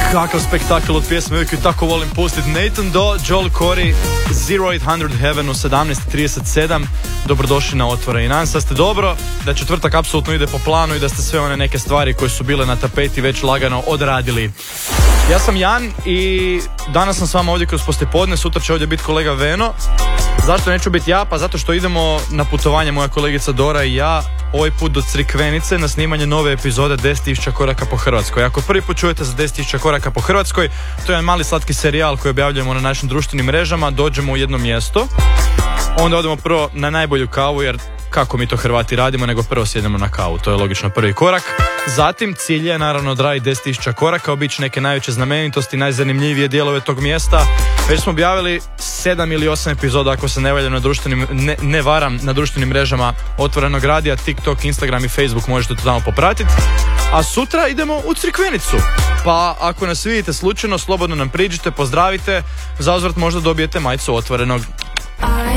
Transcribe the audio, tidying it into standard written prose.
Kakav spektakl od pjesme, uvijek ju tako volim pustiti. Nathan Doe, Joel Corey, 0800 Heaven u 17:37. Dobrodošli na Otvore i nadam se da ste dobro, da četvrtak apsolutno ide po planu i da ste sve one neke stvari koje su bile na tapeti već lagano odradili. Ja sam Jan i danas sam s vama ovdje kroz poslijepodne, sutra će ovdje biti kolega Veno. Zašto neću biti ja? Pa zato što idemo na putovanje, moja kolegica Dora i ja, ovaj put do Crikvenice na snimanje nove epizode 10.000 koraka po Hrvatskoj. Ako prvi put čujete za 10.000 koraka po Hrvatskoj, to je jedan mali slatki serijal koji objavljujemo na našim društvenim mrežama. Dođemo u jedno mjesto, onda odemo prvo na najbolju kavu, jer kako mi to Hrvati radimo, nego prvo sjedemo na kavu, to je logično prvi korak. Zatim cilj je naravno odraditi 10.000 koraka, obići neke najveće znamenitosti, najzanimljivije dijelove tog mjesta. Već smo objavili 7 ili 8 epizoda, ako se ne valjam, ne varam, na društvenim mrežama Otvorenog radija, TikTok, Instagram i Facebook, možete to tamo popratiti. A sutra idemo u Crikvenicu. Pa ako nas vidite slučajno, slobodno nam priđite, pozdravite, za uzvrat možda dobijete majicu Otvorenog.